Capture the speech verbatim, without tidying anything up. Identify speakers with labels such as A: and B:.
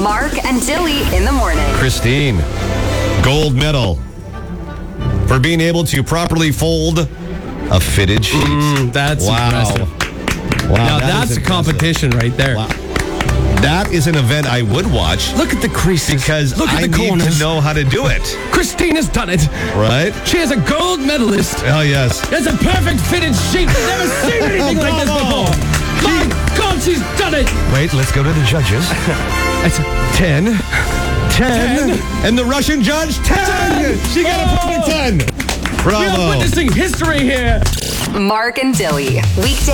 A: Mark and Dilly in the morning.
B: Christine, gold medal for being able to properly fold a fitted sheet.
C: Mm, that's
B: wow.
C: impressive.
B: Wow,
C: Now
B: that
C: that's
B: is
C: a
B: impressive.
C: competition right there.
B: Wow. That is an event I would watch.
C: Look at the creases.
B: Because
C: Look at
B: I
C: the
B: need
C: corners.
B: to know how to do it.
C: Christine has done it.
B: Right?
C: She is a gold medalist.
B: Oh, yes.
C: It's a perfect fitted sheet. I've never seen anything like this before. My God, she's done it.
B: Wait, let's go to the judges.
C: It's
B: ten. ten.
C: Ten.
B: And the Russian judge, ten.
C: Ten.
B: She got a perfect ten.
C: We are
B: Bravo.
C: witnessing history here.
A: Mark and Dilly, weekday